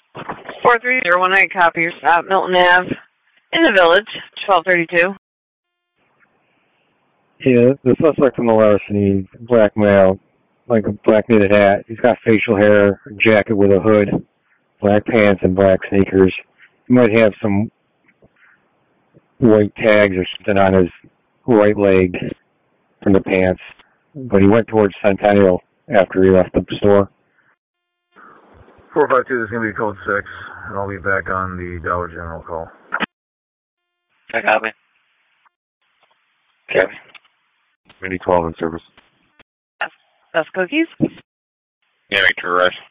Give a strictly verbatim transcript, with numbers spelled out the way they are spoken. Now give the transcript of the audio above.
four three zero one eight, copy your stop, Milton Avenue, in the village, twelve thirty-two. Yeah, the suspect from the larceny, black male, like a black knitted hat. He's got facial hair, a jacket with a hood, black pants, and black sneakers. He might have some white tags or something on his right leg from the pants, but he went towards Centennial after he left the store. four five two, this is going to be code six, and I'll be back on the Dollar General call. I copy. Okay. Mini twelve in service. That's cookies? Yeah, make sure rush.